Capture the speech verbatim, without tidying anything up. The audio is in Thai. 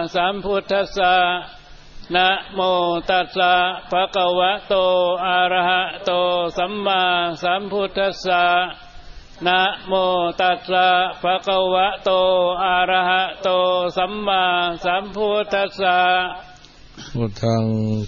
สัมพุทธัสสะนะโมตัสสะภะคะวะโตอะระหะโตสัมมาสัมพุทธัสสะนะโมตัสสะภะคะวะโตอะระหะโตสัมมาสัมพุทธัสสะพุทธัง